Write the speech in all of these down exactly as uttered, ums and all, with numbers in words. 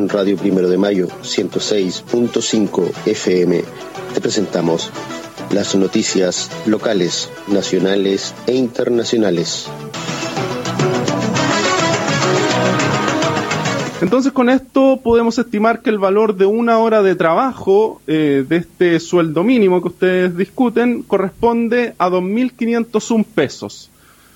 Radio Primero de Mayo ciento seis punto cinco F M te presentamos las noticias locales, nacionales e internacionales. Entonces, con esto podemos estimar que el valor de una hora de trabajo eh, de este sueldo mínimo que ustedes discuten corresponde a dos mil quinientos uno pesos.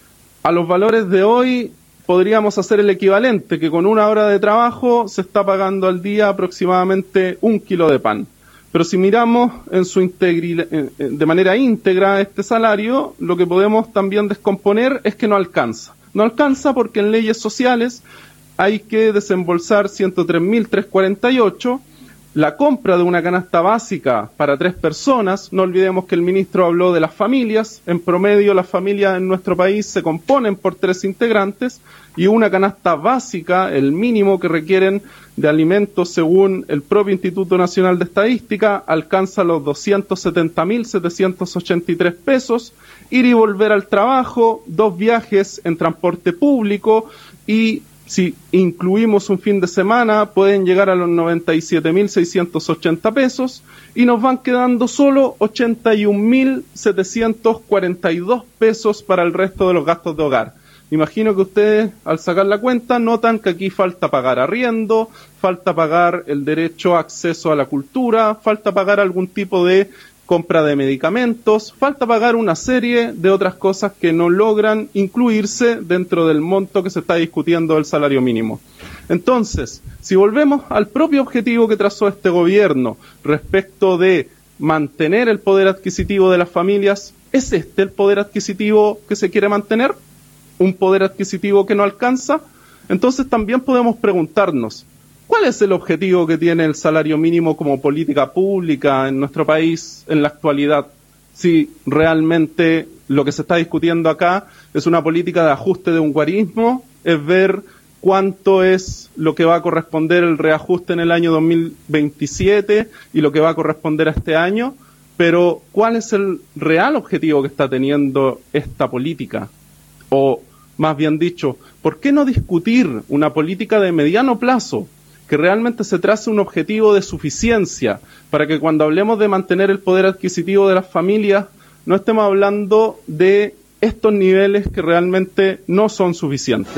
A los valores de hoy podríamos hacer el equivalente, que con una hora de trabajo se está pagando al día aproximadamente un kilo de pan. Pero si miramos en su integri- de manera íntegra este salario, lo que podemos también descomponer es que no alcanza. No alcanza porque en leyes sociales hay que desembolsar ciento tres mil trescientos cuarenta y ocho, la compra de una canasta básica para tres personas. No olvidemos que el ministro habló de las familias. En promedio, las familias en nuestro país se componen por tres integrantes y una canasta básica, el mínimo que requieren de alimentos según el propio Instituto Nacional de Estadística, alcanza los doscientos setenta mil setecientos ochenta y tres pesos. Ir y volver al trabajo, dos viajes en transporte público y si incluimos un fin de semana, pueden llegar a los noventa y siete mil seiscientos ochenta pesos y nos van quedando solo ochenta y un mil setecientos cuarenta y dos pesos para el resto de los gastos de hogar. Imagino que ustedes, al sacar la cuenta, notan que aquí falta pagar arriendo, falta pagar el derecho a acceso a la cultura, falta pagar algún tipo de compra de medicamentos, falta pagar una serie de otras cosas que no logran incluirse dentro del monto que se está discutiendo del salario mínimo. Entonces, si volvemos al propio objetivo que trazó este gobierno respecto de mantener el poder adquisitivo de las familias, ¿es este el poder adquisitivo que se quiere mantener? ¿Un poder adquisitivo que no alcanza? Entonces también podemos preguntarnos, ¿cuál es el objetivo que tiene el salario mínimo como política pública en nuestro país en la actualidad? Si realmente lo que se está discutiendo acá es una política de ajuste de un guarismo, es ver cuánto es lo que va a corresponder el reajuste en el año dos mil veintisiete y lo que va a corresponder a este año, pero ¿cuál es el real objetivo que está teniendo esta política? O, más bien dicho, ¿por qué no discutir una política de mediano plazo que realmente se trace un objetivo de suficiencia para que cuando hablemos de mantener el poder adquisitivo de las familias no estemos hablando de estos niveles que realmente no son suficientes?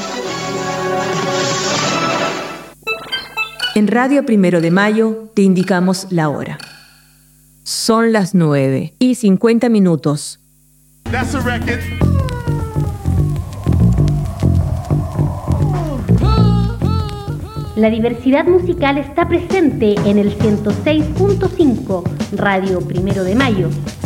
En Radio Primero de Mayo te indicamos la hora. Son las nueve y cincuenta minutos. That's a record. La diversidad musical está presente en el ciento seis punto cinco Radio Primero de Mayo,